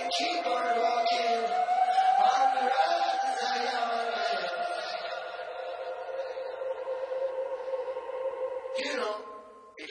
keep on walking on the road to Zion. You know.